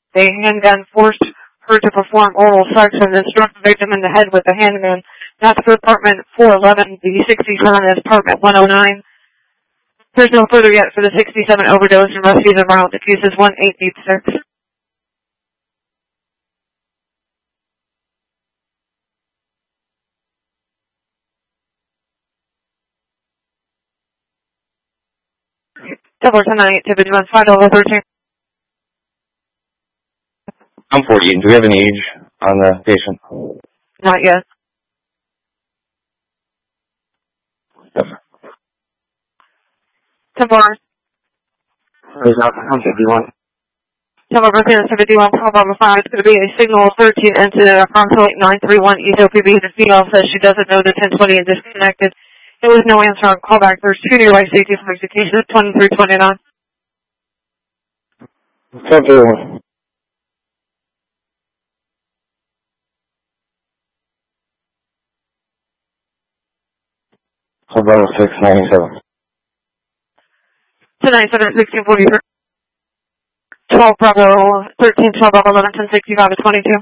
The handgun forced her to perform oral sex and then struck the victim in the head with the handgun. That's for apartment 411. The 67 is apartment 109. There's no further yet for the 67 overdose and rescues en route. The case is 1886. Double 10 activity runs 5 over 13. I'm 40. Do we have any age on the patient? Not yet. Yes. 10 more. There's not 51. 10 more percent 51. Problem 5. It's going to be a signal 13 into approximately 931 EOPB. The female says she doesn't know the 1020 is disconnected. There was no answer on callback. There's 2 nearby safety flags. The case is 2329. 1031. Bravo 697. 1097 1643. 12 Bravo 13 12 Bravo 11 1065 to 22.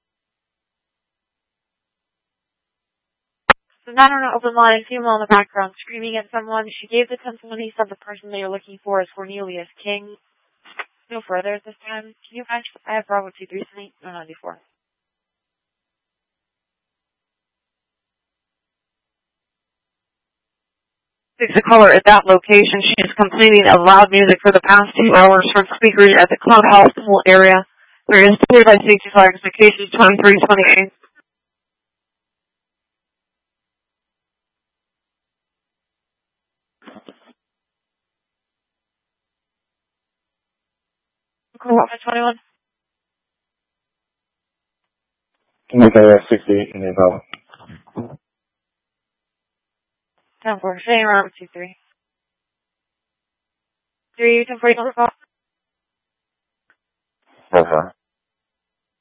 The man on an open line, female in the background, screaming at someone. She gave the 1020, said the person they are looking for is Cornelius King. No further at this time. Can you patch? I have Bravo 23 tonight, no 94. The caller at that location. She is complaining of loud music for the past 2 hours from speakers at the clubhouse pool area. There is 2 by safety flags. The case is 2328. Call office 21. Make that 68 in the Bravo. 10-4, saying around 23. 3, 10-40, number call. Yes, sir.